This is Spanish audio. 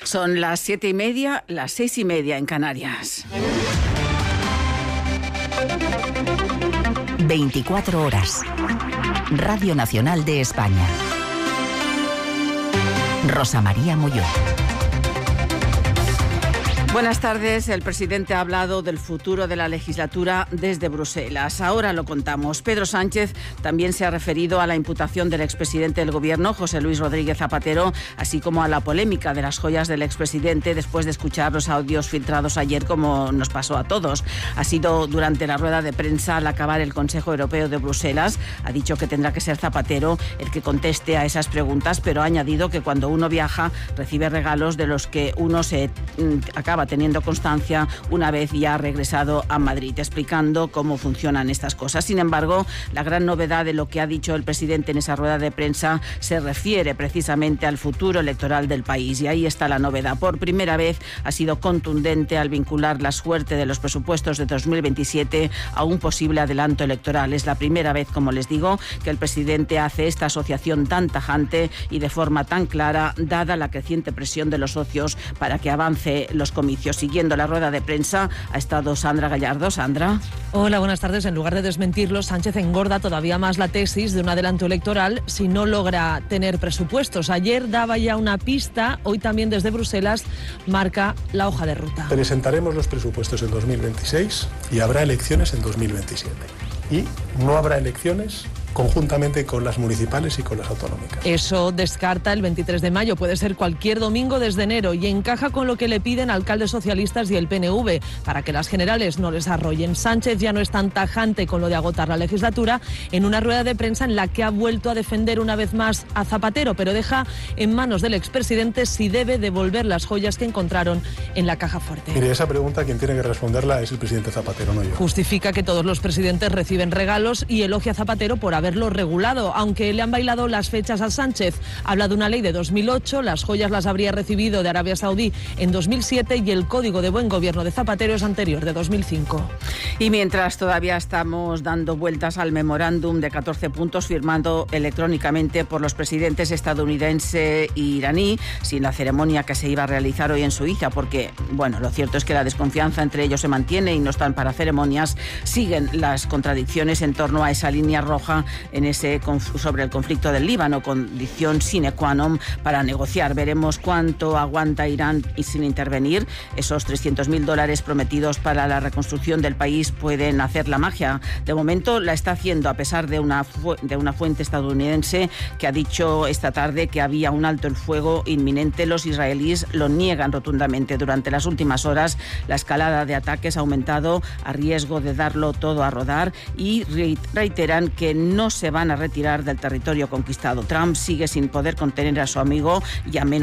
Son las 7:30, las 6:30 en Canarias. 24 horas. Radio Nacional de España. Rosa María Molló. Buenas tardes. El presidente ha hablado del futuro de la legislatura desde Bruselas. Ahora lo contamos. Pedro Sánchez también se ha referido a la imputación del expresidente del Gobierno, José Luis Rodríguez Zapatero, así como a la polémica de las joyas del expresidente después de escuchar los audios filtrados ayer, como nos pasó a todos. Ha sido durante la rueda de prensa al acabar el Consejo Europeo de Bruselas. Ha dicho que tendrá que ser Zapatero el que conteste a esas preguntas, pero ha añadido que cuando uno viaja recibe regalos de los que uno se acaba teniendo constancia una vez ya ha regresado a Madrid, explicando cómo funcionan estas cosas. Sin embargo, la gran novedad de lo que ha dicho el presidente en esa rueda de prensa se refiere precisamente al futuro electoral del país, y ahí está la novedad. Por primera vez ha sido contundente al vincular la suerte de los presupuestos de 2027 a un posible adelanto electoral. Es la primera vez, como les digo, que el presidente hace esta asociación tan tajante y de forma tan clara, dada la creciente presión de los socios para que avance los comicios. Siguiendo la rueda de prensa ha estado Sandra Gallardo. Sandra. Hola, buenas tardes. En lugar de desmentirlo, Sánchez engorda todavía más la tesis de un adelanto electoral si no logra tener presupuestos. Ayer daba ya una pista, hoy también desde Bruselas marca la hoja de ruta. Presentaremos los presupuestos en 2026 y habrá elecciones en 2027. Y no habrá elecciones conjuntamente con las municipales y con las autonómicas. Eso descarta el 23 de mayo, puede ser cualquier domingo desde enero, y encaja con lo que le piden alcaldes socialistas y el PNV, para que las generales no les arrollen. Sánchez ya no es tan tajante con lo de agotar la legislatura en una rueda de prensa en la que ha vuelto a defender una vez más a Zapatero, pero deja en manos del expresidente si debe devolver las joyas que encontraron en la caja fuerte. Mire, esa pregunta quien tiene que responderla es el presidente Zapatero, no yo. Justifica que todos los presidentes reciben regalos y elogia a Zapatero por haberlo regulado, aunque le han bailado las fechas a Sánchez. Habla de una ley de 2008, las joyas las habría recibido de Arabia Saudí en 2007 y el Código de Buen Gobierno de Zapatero es anterior, de 2005. Y mientras todavía estamos dando vueltas al memorándum de 14 puntos firmado electrónicamente por los presidentes estadounidense e iraní, sin la ceremonia que se iba a realizar hoy en Suiza, porque, bueno, lo cierto es que la desconfianza entre ellos se mantiene y no están para ceremonias, siguen las contradicciones en torno a esa línea roja sobre el conflicto del Líbano, condición sine qua non para negociar. Veremos cuánto aguanta Irán y sin intervenir. Esos $300.000 prometidos para la reconstrucción del país pueden hacer la magia. De momento la está haciendo, a pesar de una fuente estadounidense que ha dicho esta tarde que había un alto el fuego inminente. Los israelíes lo niegan rotundamente. Durante las últimas horas la escalada de ataques ha aumentado a riesgo de darlo todo a rodar, y reiteran que no se van a retirar del territorio conquistado. Trump sigue sin poder contener a su amigo y a menos